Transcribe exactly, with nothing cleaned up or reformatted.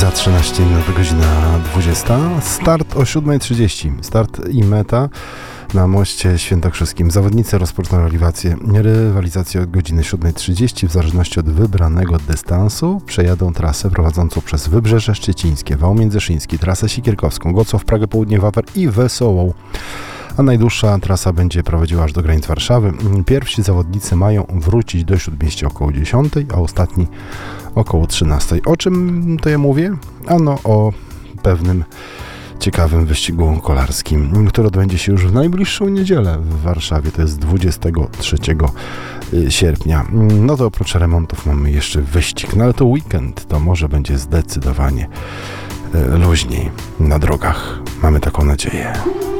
Za trzynaście minut, godzina dwudziesta. Start o siódma trzydzieści. Start i meta na moście świętokrzyskim. Zawodnicy rozpoczną rywalizację, rywalizację od godziny siódma trzydzieści. W zależności od wybranego dystansu przejadą trasę prowadzącą przez Wybrzeże Szczecińskie, Wał Międzyszyński, trasę Sikierkowską, Gocław, Pragę Południe, Wawer i Wesołą. A najdłuższa trasa będzie prowadziła aż do granic Warszawy. Pierwsi zawodnicy mają wrócić do Śródmieścia około dziesiątej, a ostatni około trzynastej. O czym to ja mówię? Ano o pewnym ciekawym wyścigu kolarskim, który odbędzie się już w najbliższą niedzielę w Warszawie. To jest dwudziestego trzeciego sierpnia. No to oprócz remontów mamy jeszcze wyścig. No ale to weekend, to może będzie zdecydowanie luźniej na drogach. Mamy taką nadzieję.